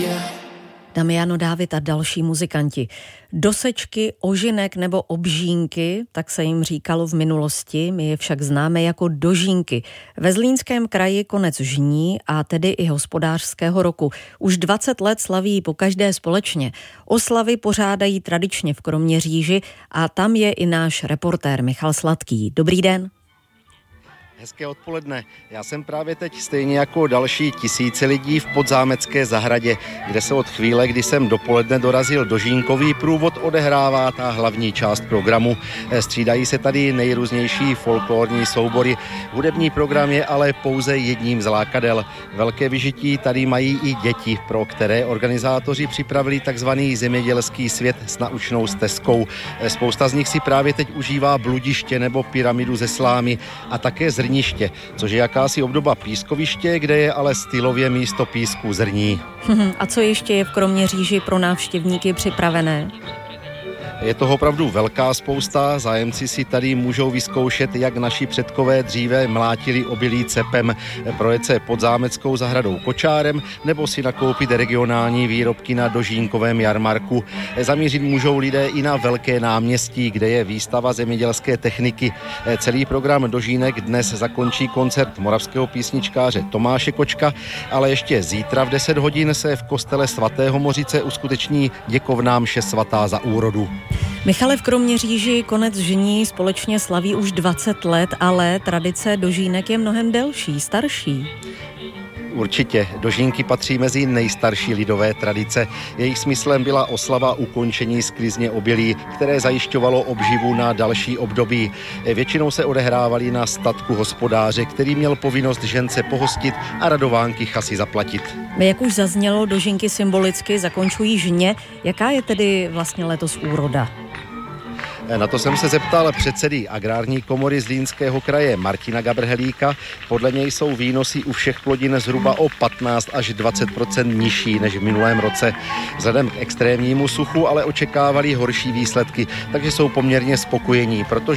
Damiano David a další muzikanti. Dosečky, ožinek nebo obžínky, tak se jim říkalo v minulosti, my je však známe jako dožínky. Ve Zlínském kraji konec žní a tedy i hospodářského roku. Už 20 let slaví pokaždé společně. Oslavy pořádají tradičně v Kroměříži a tam je i náš reportér Michal Sladký. Dobrý den. Hezké odpoledne. Já jsem právě teď stejně jako další tisíce lidí v Podzámecké zahradě, kde se od chvíle, kdy jsem dopoledne dorazil dožínkový průvod, odehrává ta hlavní část programu. Střídají se tady nejrůznější folklorní soubory. Hudební program je ale pouze jedním z lákadel. Velké vyžití tady mají i děti, pro které organizátoři připravili takzvaný zemědělský svět s naučnou stezkou. Spousta z nich si právě teď užívá bludiště nebo pyramidu ze slámy a také zrniště, což je jakási obdoba pískoviště, kde je ale stylově místo písku zrní. A co ještě je v Kroměříži pro návštěvníky připravené? Je toho opravdu velká spousta, zájemci si tady můžou vyzkoušet, jak naši předkové dříve mlátili obilí cepem, projet se Podzámeckou zahradou kočárem nebo si nakoupit regionální výrobky na dožínkovém jarmarku. Zamířit můžou lidé i na Velké náměstí, kde je výstava zemědělské techniky. Celý program dožínek dnes zakončí koncert moravského písničkáře Tomáše Kočka, ale ještě zítra v 10 hodin se v kostele svatého Mořice uskuteční děkovná mše svatá za úrodu. Michale, v Kroměříži konec žní společně slaví už 20 let, ale tradice dožínek je mnohem delší, starší. Určitě. Dožínky patří mezi nejstarší lidové tradice. Jejich smyslem byla oslava ukončení sklizně obilí, které zajišťovalo obživu na další období. Většinou se odehrávaly na statku hospodáře, který měl povinnost žence pohostit a radovánky chasy zaplatit. Jak už zaznělo, dožínky symbolicky zakončují žně. Jaká je tedy vlastně letos úroda? Na to jsem se zeptal předsedy Agrární komory Zlínského kraje Martina Gabrhelíka. Podle něj jsou výnosy u všech plodin zhruba o 15 až 20% nižší než v minulém roce. Vzhledem k extrémnímu suchu ale očekávali horší výsledky, takže jsou poměrně spokojení, protože